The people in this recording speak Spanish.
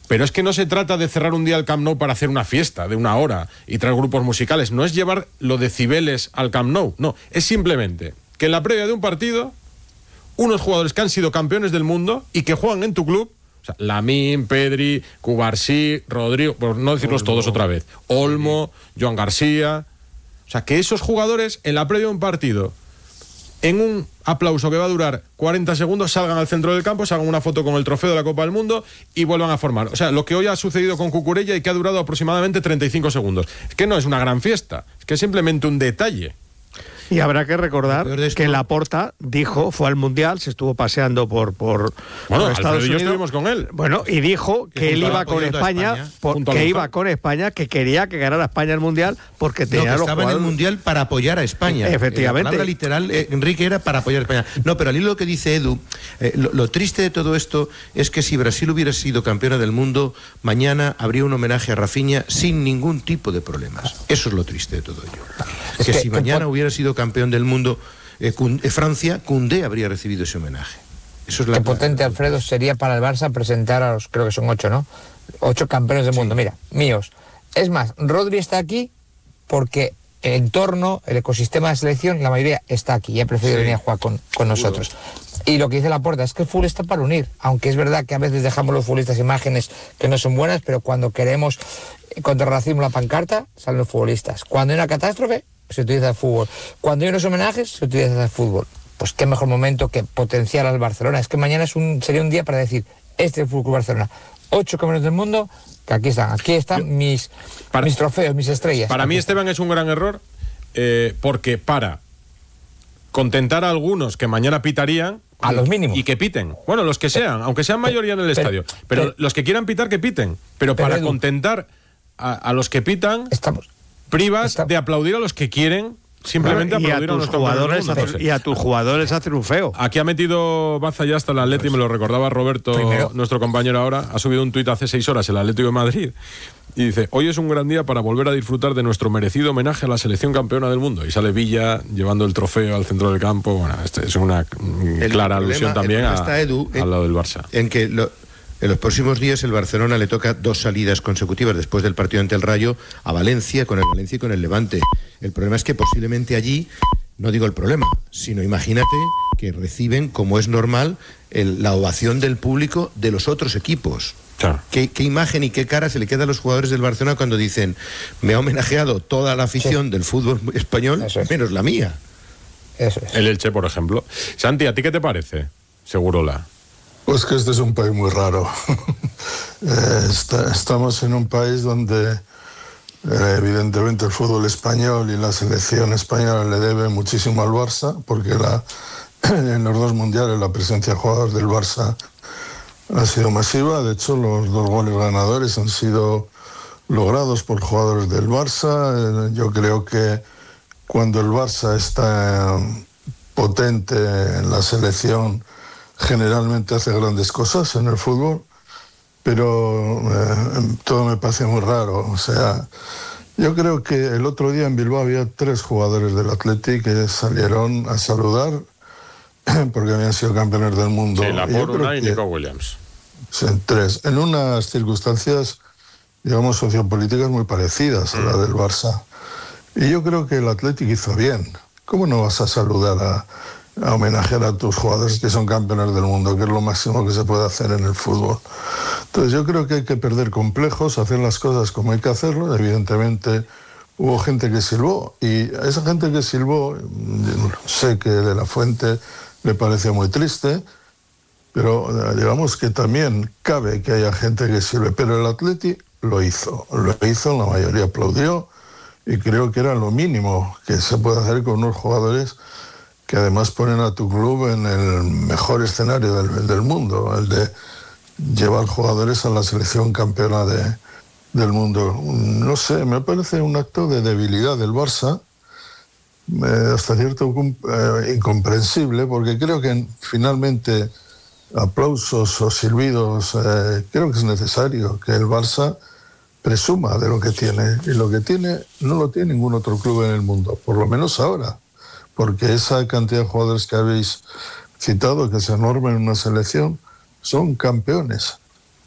Pero es que no se trata de cerrar un día el Camp Nou para hacer una fiesta de 1 hora y traer grupos musicales. No es llevar lo de Cibeles al Camp Nou. No, es simplemente que en la previa de un partido, unos jugadores que han sido campeones del mundo y que juegan en tu club, o sea, Lamine, Pedri, Cubarsí, Rodrigo, por no decirlos todos otra vez, Olmo, Joan García... O sea, que esos jugadores en la previa de un partido, en un aplauso que va a durar 40 segundos, salgan al centro del campo, se hagan una foto con el trofeo de la Copa del Mundo y vuelvan a formar. O sea, lo que hoy ha sucedido con Cucurella y que ha durado aproximadamente 35 segundos. Es que no es una gran fiesta, es que es simplemente un detalle. Y habrá que recordar que Laporta dijo, fue al Mundial, se estuvo paseando por Estados Unidos. Y yo estuvimos con él. Bueno, y dijo que él iba con España, que quería que ganara España el Mundial porque tenía los estaba jugadores... en el Mundial para apoyar a España. Efectivamente. La palabra literal, Enrique, era para apoyar a España. No, pero al hilo que dice Edu, lo triste de todo esto es que si Brasil hubiera sido campeona del mundo, mañana habría un homenaje a Rafinha sin ningún tipo de problemas. Eso es lo triste de todo ello. Es que si mañana hubiera sido campeón del mundo Francia, Koundé habría recibido ese homenaje. Eso es Qué potente, Alfredo, sería para el Barça presentar a los, creo que son 8, ¿no? 8 campeones del mundo, mira, míos. Es más, Rodri está aquí porque el entorno, el ecosistema de selección, la mayoría está aquí y ha preferido venir a jugar con nosotros. Y lo que dice Laporta es que el fútbol está para unir, aunque es verdad que a veces dejamos los futbolistas imágenes que no son buenas, pero cuando queremos contra el racismo la pancarta, salen los futbolistas. Cuando hay una catástrofe, se utiliza el fútbol. Cuando hay unos homenajes, se utiliza el fútbol. Pues qué mejor momento que potenciar al Barcelona. Es que mañana sería un día para decir, este es el Fútbol Barcelona. 8 campeones del mundo, que aquí están mis trofeos, mis estrellas. Para mí, Esteban, es un gran error, porque para contentar a algunos que mañana pitarían, a los mínimos. Y que piten. Bueno, los que sean, aunque sean mayoría en el estadio. Pero los que quieran pitar, que piten. Pero para contentar a los que pitan... privas de aplaudir a los que quieren simplemente aplaudir a los jugadores y a tus jugadores hacen un feo. Aquí ha metido baza ya hasta el Atleti, me lo recordaba Roberto, nuestro compañero ahora, ha subido un tuit hace 6 horas, el Atlético de Madrid, y dice, hoy es un gran día para volver a disfrutar de nuestro merecido homenaje a la selección campeona del mundo. Y sale Villa llevando el trofeo al centro del campo. Bueno, es una clara alusión también al lado del Barça. En que en los próximos días el Barcelona le toca 2 salidas consecutivas después del partido ante el Rayo a Valencia, con el Valencia y con el Levante. El problema es que posiblemente allí, no digo el problema, sino imagínate que reciben, como es normal, la ovación del público de los otros equipos. Claro. ¿Qué imagen y qué cara se le queda a los jugadores del Barcelona cuando dicen, me ha homenajeado toda la afición del fútbol español, menos la mía? Eso es. El Elche, por ejemplo. Santi, ¿a ti qué te parece? Segurola. Pues que este es un país muy raro. Estamos en un país donde evidentemente el fútbol español y la selección española le debe muchísimo al Barça, porque en los 2 mundiales la presencia de jugadores del Barça ha sido masiva. De hecho, los 2 goles ganadores han sido logrados por jugadores del Barça. Yo creo que cuando el Barça está potente en la selección, generalmente hace grandes cosas en el fútbol, pero todo me parece muy raro. O sea, yo creo que el otro día en Bilbao había 3 jugadores del Athletic que salieron a saludar porque habían sido campeones del mundo. Sí, Laporta y Nico Williams. Sí, 3. En unas circunstancias, digamos, sociopolíticas muy parecidas a la del Barça. Y yo creo que el Athletic hizo bien. ¿Cómo no vas a saludar a homenajear a tus jugadores que son campeones del mundo, que es lo máximo que se puede hacer en el fútbol? Entonces yo creo que hay que perder complejos, hacer las cosas como hay que hacerlo. Evidentemente hubo gente que silbó, y a esa gente que silbó, sé que de la Fuente le parece muy triste, pero digamos que también cabe que haya gente que silbe. Pero el Atleti lo hizo, la mayoría aplaudió, y creo que era lo mínimo que se puede hacer con unos jugadores que además ponen a tu club en el mejor escenario del mundo, el de llevar jugadores a la selección campeona del mundo. No sé, me parece un acto de debilidad del Barça, hasta cierto punto incomprensible, porque creo que finalmente aplausos o silbidos, creo que es necesario que el Barça presuma de lo que tiene, y lo que tiene no lo tiene ningún otro club en el mundo, por lo menos ahora. Porque esa cantidad de jugadores que habéis citado, que es enorme en una selección, son campeones.